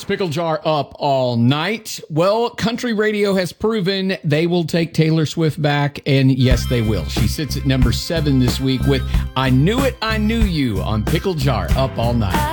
Pickle Jar up all night. Well, country radio has proven they will take Taylor Swift back, and yes, they will. She sits at number 7 this week with I Knew It, I Knew You on Pickle Jar up all night.